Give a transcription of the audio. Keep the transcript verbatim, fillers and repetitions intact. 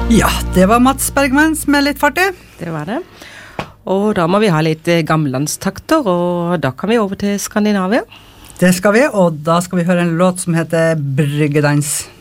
Ja, det var Mats Bergmans med litt fart i. Det var det. Og da må vi ha litt gammellandstakter, og da kan vi over til Skandinavia. Det skal vi, og da skal vi høre en låt som heter Bryggedans.